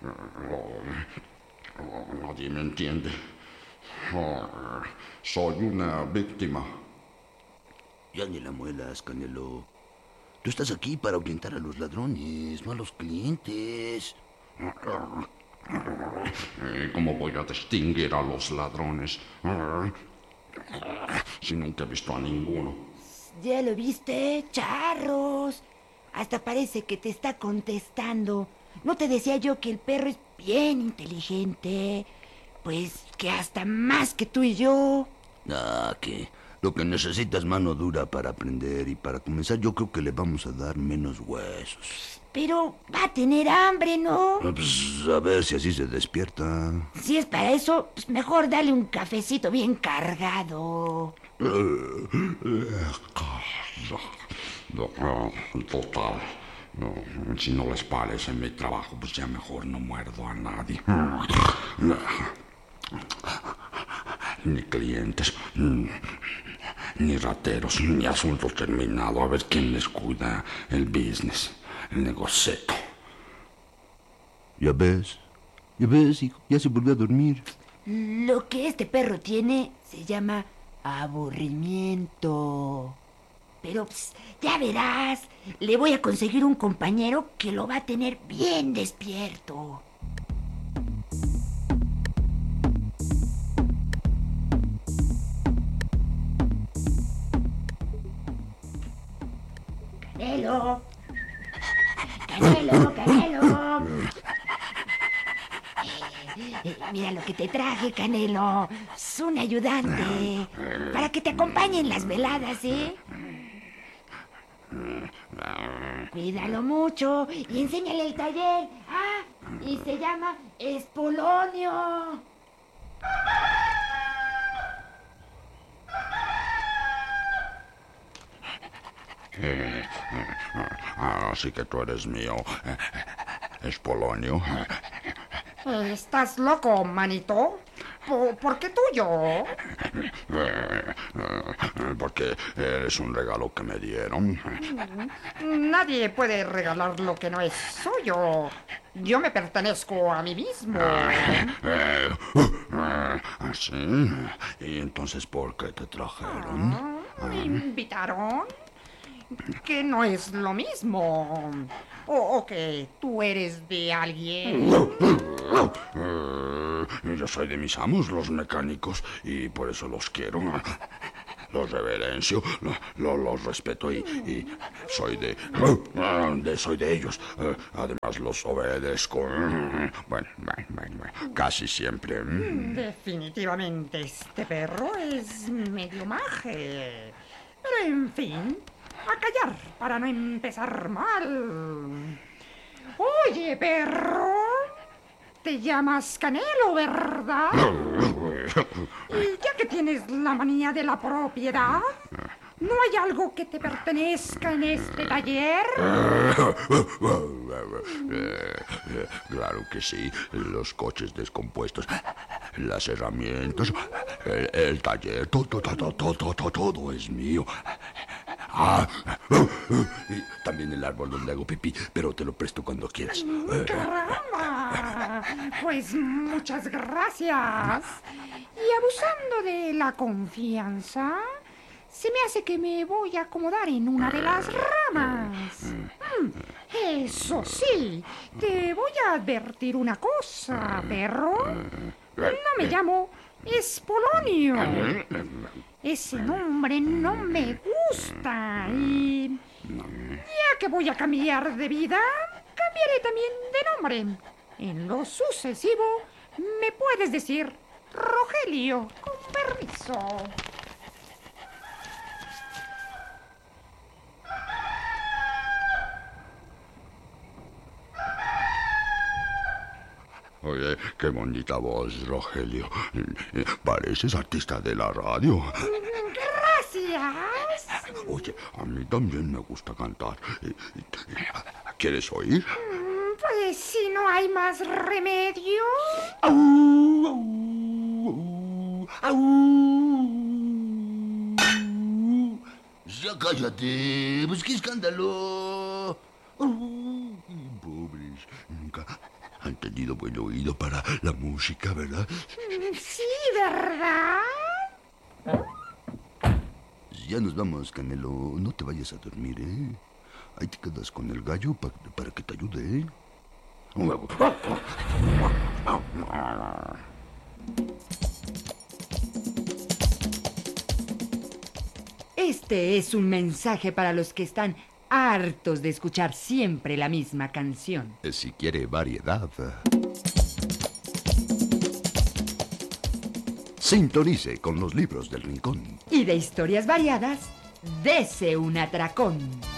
Nadie me entiende. Soy una víctima. Ya ni la muelas, Canelo. Tú estás aquí para ahuyentar a los ladrones, no a los clientes. ¿Cómo voy a distinguir a los ladrones? Si nunca he visto a ninguno. ¿Ya lo viste, charros? Hasta parece que te está contestando. ¿No te decía yo que el perro es bien inteligente? Pues que hasta más que tú y yo. Ah, que lo que necesita es mano dura para aprender y para comenzar yo creo que le vamos a dar menos huesos. Pero va a tener hambre, ¿no? Pues a ver si así se despierta. Si es para eso, pues mejor dale un cafecito bien cargado. Total. No, si no les parece mi trabajo, pues ya mejor no muerdo a nadie. Ni clientes, ni rateros, ni asunto terminado. A ver quién les cuida el business, el negoceto. Ya ves, hijo, ya se volvió a dormir. Lo que este perro tiene se llama aburrimiento. Pero ya verás, le voy a conseguir un compañero que lo va a tener bien despierto. Canelo. Canelo, Canelo. Mira lo que te traje, Canelo. Es un ayudante. Para que te acompañe en las veladas, ¿eh? Cuídalo mucho y enséñale el taller. Ah, y se llama Espolonio. Así que tú eres mío. Es Polonio. ¿Estás loco, manito? ¿Por qué tuyo? Porque es un regalo que me dieron. Nadie puede regalar lo que no es suyo. Yo me pertenezco a mí mismo. ¿Así? ¿Y entonces por qué te trajeron? ¿Me invitaron? Que no es lo mismo. ¿O que tú eres de alguien? Yo soy de mis amos, los mecánicos, y por eso los quiero. Los reverencio, los respeto y soy soy de ellos. Además los obedezco. Bueno, casi siempre. Definitivamente este perro es medio maje. Pero en fin, a callar para no empezar mal. Oye, perro, te llamas Canelo, ¿verdad? Y ya que tienes la manía de la propiedad, ¿no hay algo que te pertenezca en este taller? Claro que sí, los coches descompuestos, las herramientas, el taller, todo es mío. Y también el árbol donde hago pipí, pero te lo presto cuando quieras. ¡Caramba! Pues muchas gracias. Y abusando de la confianza, se me hace que me voy a acomodar en una de las ramas. Eso sí, te voy a advertir una cosa, perro. No me llamo Espolonio. Ese nombre no me gusta y ya que voy a cambiar de vida, cambiaré también de nombre. En lo sucesivo, me puedes decir Rogelio, con permiso. Oye, qué bonita voz, Rogelio. Pareces artista de la radio. Gracias. Oye, a mí también me gusta cantar. ¿Quieres oír? Pues si no hay más remedio. ¡Au, au, au! Ya cállate, pues qué escándalo. Pobres, Han tenido buen oído para la música, ¿verdad? Sí, ¿verdad? Ya nos vamos, Canelo. No te vayas a dormir, ¿eh? Ahí te quedas con el gallo para que te ayude, ¿eh? Este es un mensaje para los que están hartos de escuchar siempre la misma canción. Si quiere variedad, sintonice con los libros del rincón. Y de historias variadas, dese un atracón.